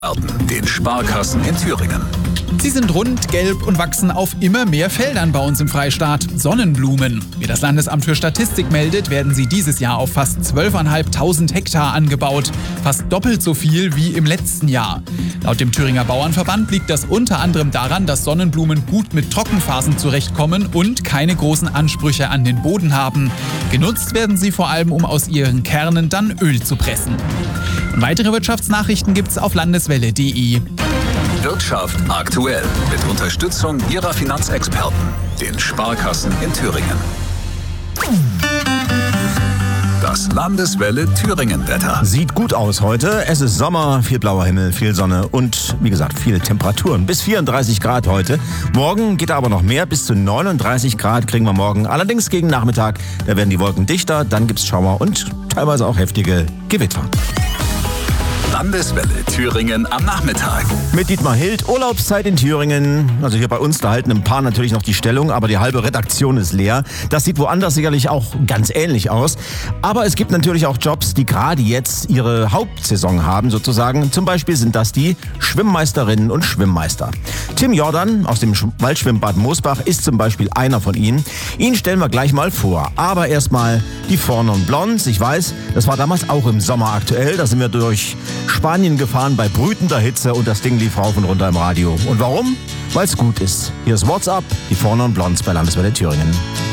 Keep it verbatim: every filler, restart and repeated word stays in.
Den Sparkassen in Thüringen. Sie sind rund, gelb und wachsen auf immer mehr Feldern bei uns im Freistaat. Sonnenblumen. Wie das Landesamt für Statistik meldet, werden sie dieses Jahr auf fast zwölftausendfünfhundert Hektar angebaut. Fast doppelt so viel wie im letzten Jahr. Laut dem Thüringer Bauernverband liegt das unter anderem daran, dass Sonnenblumen gut mit Trockenphasen zurechtkommen und keine großen Ansprüche an den Boden haben. Genutzt werden sie vor allem, um aus ihren Kernen dann Öl zu pressen. Und weitere Wirtschaftsnachrichten gibt's auf landeswelle punkt de. Wirtschaft aktuell mit Unterstützung Ihrer Finanzexperten, den Sparkassen in Thüringen. Das Landeswelle Thüringen-Wetter. Sieht gut aus heute. Es ist Sommer, viel blauer Himmel, viel Sonne und, wie gesagt, viele Temperaturen. Bis vierunddreißig Grad heute. Morgen geht aber noch mehr. Bis zu neununddreißig Grad kriegen wir morgen. Allerdings gegen Nachmittag, da werden die Wolken dichter. Dann gibt's Schauer und teilweise auch heftige Gewitter. Landeswelle Thüringen am Nachmittag. Mit Dietmar Hild, Urlaubszeit in Thüringen. Also hier bei uns, da halten ein paar natürlich noch die Stellung, aber die halbe Redaktion ist leer. Das sieht woanders sicherlich auch ganz ähnlich aus. Aber es gibt natürlich auch Jobs, die gerade jetzt ihre Hauptsaison haben sozusagen. Zum Beispiel sind das die Schwimmmeisterinnen und Schwimmmeister. Tim Jordan aus dem Waldschwimmbad Moosbach ist zum Beispiel einer von ihnen. Ihn stellen wir gleich mal vor. Aber erstmal die Fornon Blondes. Ich weiß, das war damals auch im Sommer aktuell. Da sind wir durch Spanien gefahren bei brütender Hitze und das Ding lief rauf und runter im Radio. Und warum? Weil es gut ist. Hier ist WhatsApp, die Fornon Blondes bei Landeswelle Thüringen.